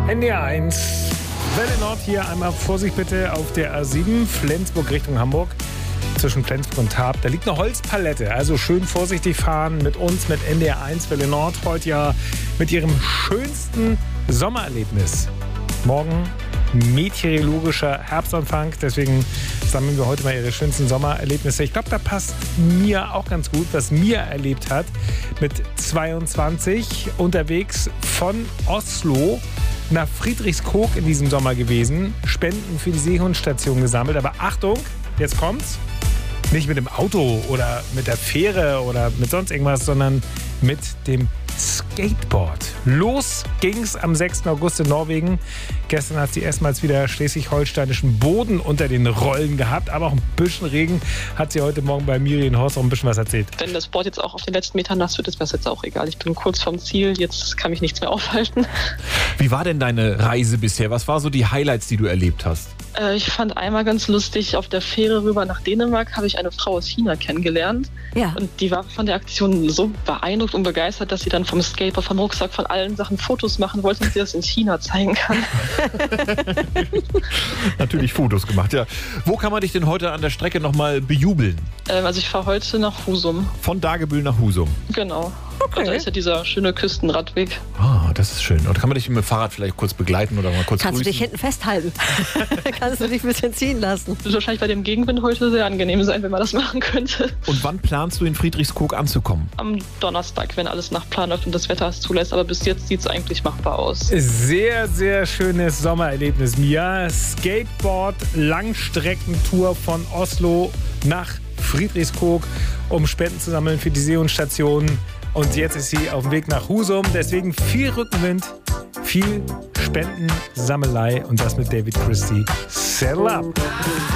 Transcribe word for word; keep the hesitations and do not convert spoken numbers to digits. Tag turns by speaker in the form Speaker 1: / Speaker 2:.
Speaker 1: N D R eins, Welle Nord hier. Einmal Vorsicht bitte auf der A sieben, Flensburg Richtung Hamburg. Zwischen Flensburg und Tarp. Da liegt eine Holzpalette. Also schön vorsichtig fahren mit uns, mit N D R eins Welle Nord. Heute ja mit ihrem schönsten Sommererlebnis. Morgen meteorologischer Herbstanfang. Deswegen sammeln wir heute mal ihre schönsten Sommererlebnisse. Ich glaube, da passt mir auch ganz gut, was Mia erlebt hat. Mit zweiundzwanzig unterwegs von Oslo nach Friedrichskoog in diesem Sommer gewesen. Spenden für die Seehundstation gesammelt. Aber Achtung, jetzt kommt's. Nicht mit dem Auto oder mit der Fähre oder mit sonst irgendwas, sondern mit dem Skateboard. Los ging's am sechsten August in Norwegen. Gestern hat sie erstmals wieder schleswig-holsteinischen Boden unter den Rollen gehabt, aber auch ein bisschen Regen. Hat sie heute Morgen bei Miriam Horst auch ein bisschen was erzählt.
Speaker 2: Wenn das Board jetzt auch auf den letzten Metern nass wird, ist mir das jetzt auch egal. Ich bin kurz vorm Ziel, jetzt kann mich nichts mehr aufhalten.
Speaker 3: Wie war denn deine Reise bisher? Was waren so die Highlights, die du erlebt hast?
Speaker 2: Äh, ich fand einmal ganz lustig, auf der Fähre rüber nach Dänemark habe ich eine Frau aus China kennengelernt.
Speaker 4: Ja.
Speaker 2: Und die war von der Aktion so beeindruckt und begeistert, dass sie dann vom Skateboard, vom Rucksack, von allen Sachen Fotos machen wollte und sie das in China zeigen kann.
Speaker 3: Natürlich Fotos gemacht, ja. Wo kann man dich denn heute an der Strecke nochmal bejubeln?
Speaker 2: Ähm, also ich fahre heute nach Husum.
Speaker 3: Von Dagebüll nach Husum?
Speaker 2: Genau.
Speaker 4: Okay.
Speaker 2: Und da ist ja dieser schöne Küstenradweg.
Speaker 3: Ah, das ist schön. Und kann man dich mit dem Fahrrad vielleicht kurz begleiten oder mal kurz
Speaker 4: Kannst
Speaker 3: grüßen?
Speaker 4: du dich hinten festhalten? Kannst du dich ein bisschen ziehen lassen?
Speaker 2: Das wird wahrscheinlich bei dem Gegenwind heute sehr angenehm sein, wenn man das machen könnte.
Speaker 3: Und wann planst du in Friedrichskoog anzukommen?
Speaker 2: Am Donnerstag, wenn alles nach Plan läuft und das Wetter es zulässt. Aber bis jetzt sieht es eigentlich machbar aus.
Speaker 1: Sehr, sehr schönes Sommererlebnis, Mia. Skateboard, Langstreckentour von Oslo nach Friedrichskoog, um Spenden zu sammeln für die Seehundstation. Und jetzt ist sie auf dem Weg nach Husum. Deswegen viel Rückenwind, viel Spendensammelei und das mit David Christie. Settle up!